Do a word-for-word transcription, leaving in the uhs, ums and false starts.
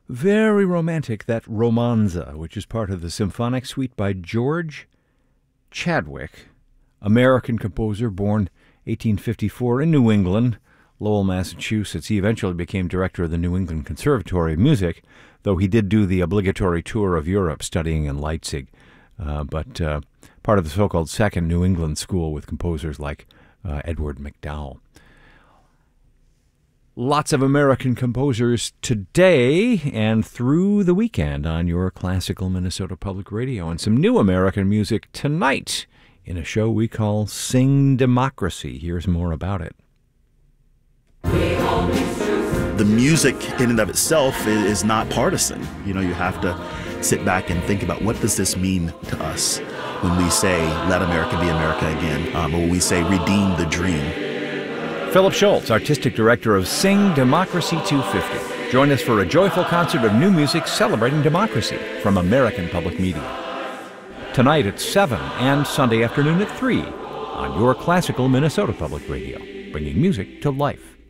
Very romantic, that Romanza, which is part of the symphonic suite by George Chadwick, American composer born eighteen fifty-four in New England, Lowell, Massachusetts. He eventually became director of the New England Conservatory of Music, though he did do the obligatory tour of Europe studying in Leipzig, uh, but uh, part of the so-called Second New England School with composers like uh, Edward MacDowell. Lots of American composers today and through the weekend on your classical Minnesota Public Radio, and some new American music tonight in a show we call Sing Democracy. Here's more about it. The music in and of itself is not partisan. You know, you have to sit back and think about, what does this mean to us when we say, let America be America again, um, or when we say, redeem the dream. Philip Schultz, Artistic Director of Sing Democracy two fifty. Join us for a joyful concert of new music celebrating democracy from American Public Media. Tonight at seven and Sunday afternoon at three on your classical Minnesota Public Radio, bringing music to life.